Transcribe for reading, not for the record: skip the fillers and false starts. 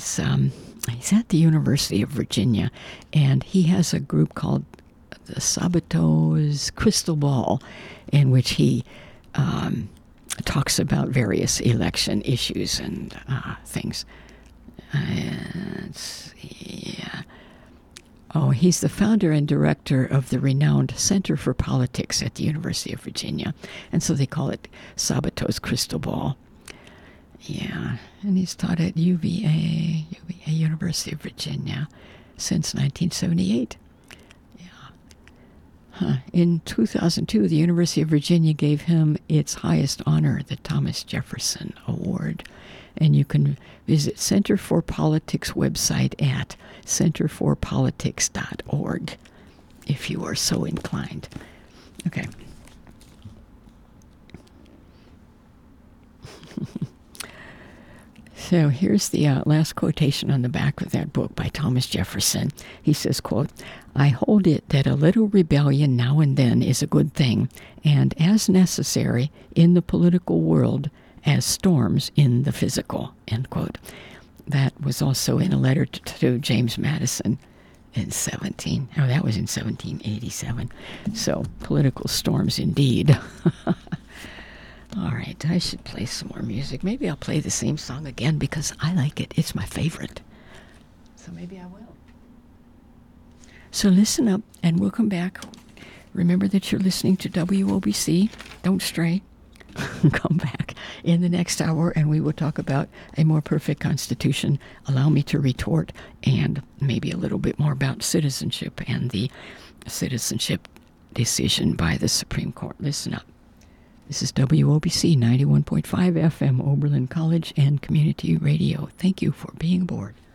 he's at the University of Virginia, and he has a group called the Sabato's Crystal Ball, in which he talks about various election issues and things. He's the founder and director of the renowned Center for Politics at the University of Virginia, and so they call it Sabato's Crystal Ball. Yeah, and he's taught at UVA, University of Virginia, since 1978. In 2002, the University of Virginia gave him its highest honor, the Thomas Jefferson Award. And you can visit Center for Politics website at centerforpolitics.org if you are so inclined. Okay. So here's the last quotation on the back of that book by Thomas Jefferson. He says, quote, "I hold it that a little rebellion now and then is a good thing, and as necessary in the political world as storms in the physical," end quote. That was also in a letter to James Madison that was in 1787. So, political storms indeed. All right, I should play some more music. Maybe I'll play the same song again because I like it. It's my favorite. So maybe I will. So listen up, and we'll come back. Remember that you're listening to WOBC. Don't stray. Come back in the next hour, and we will talk about a more perfect constitution, allow me to retort, and maybe a little bit more about citizenship and the citizenship decision by the Supreme Court. Listen up. This is WOBC 91.5 FM, Oberlin College and Community Radio. Thank you for being aboard.